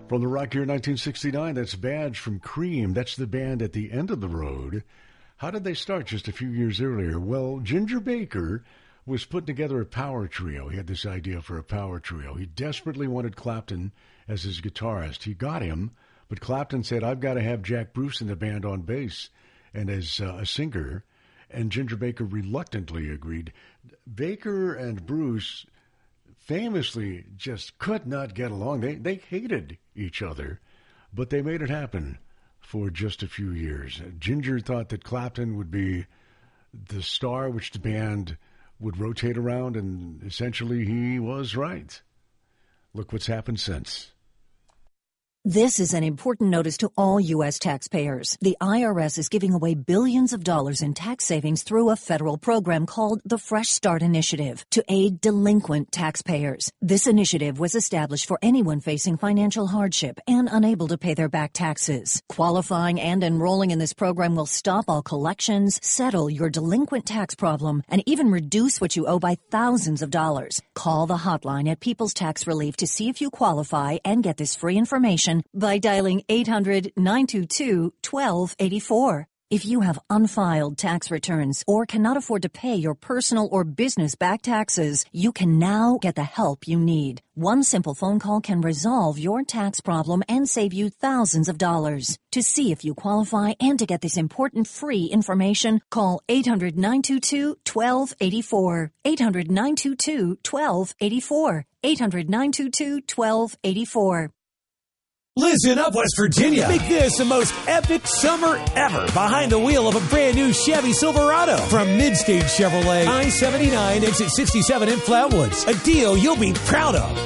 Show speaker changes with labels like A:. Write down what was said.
A: From the rock year 1969, that's Badge from Cream. That's the band at the end of the road. How did they start just a few years earlier? Well, Ginger Baker was putting together a power trio. He had this idea for a power trio. He desperately wanted Clapton as his guitarist. He got him, but Clapton said, I've got to have Jack Bruce in the band on bass and as a singer. And Ginger Baker reluctantly agreed. Baker and Bruce famously just could not get along. They hated each other, but they made it happen for just a few years. Ginger thought that Clapton would be the star which the band would rotate around, and essentially he was right. Look what's happened since.
B: This is an important notice to all U.S. taxpayers. The IRS is giving away billions of dollars in tax savings through a federal program called the Fresh Start Initiative to aid delinquent taxpayers. This initiative was established for anyone facing financial hardship and unable to pay their back taxes. Qualifying and enrolling in this program will stop all collections, settle your delinquent tax problem, and even reduce what you owe by thousands of dollars. Call the hotline at People's Tax Relief to see if you qualify and get this free information by dialing 800-922-1284. If you have unfiled tax returns or cannot afford to pay your personal or business back taxes, you can now get the help you need. One simple phone call can resolve your tax problem and save you thousands of dollars. To see if you qualify and to get this important free information, call 800-922-1284. 800-922-1284. 800-922-1284.
C: Listen up, West Virginia. Make this the most epic summer ever behind the wheel of a brand new Chevy Silverado from Midstage Chevrolet, I-79, exit 67 in Flatwoods. A deal you'll be proud of.